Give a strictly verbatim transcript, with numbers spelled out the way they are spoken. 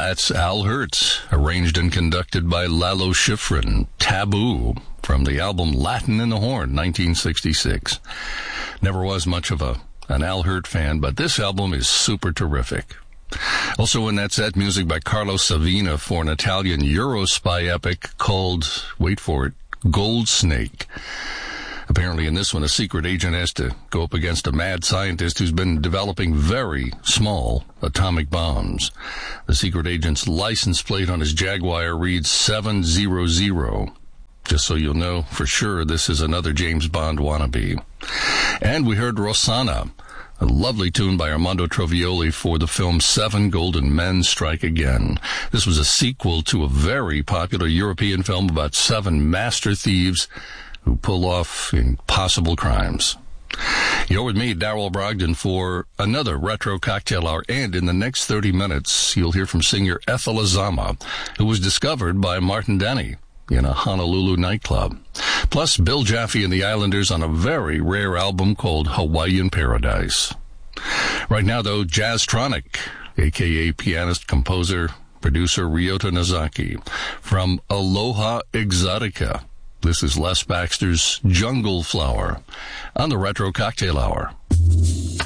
That's Al Hertz, arranged and conducted by Lalo Schifrin, Taboo, from the album Latin in the Horn, nineteen sixty-six. Never was much of a an Al Hirt fan, but this album is super terrific. Also in that set, music by Carlo Savina for an Italian Euro-spy epic called, wait for it, Gold Snake. Apparently in this one, a secret agent has to go up against a mad scientist who's been developing very small atomic bombs. The secret agent's license plate on his Jaguar reads seven hundred. Just so you'll know for sure, this is another James Bond wannabe. And we heard Rosanna, a lovely tune by Armando Trovioli for the film Seven Golden Men Strike Again. This was a sequel to a very popular European film about seven master thieves who pull off impossible crimes. You're with me, Darrell Brogdon, for another Retro Cocktail Hour, and in the next thirty minutes, you'll hear from singer Ethel Azama, who was discovered by Martin Denny in a Honolulu nightclub. Plus, Bill Jaffe and the Islanders on a very rare album called Hawaiian Paradise. Right now, though, Jazztronic, a k a pianist, composer, producer Ryota Nozaki, from Aloha Exotica. This is Les Baxter's Jungle Flower on the Retro Cocktail Hour.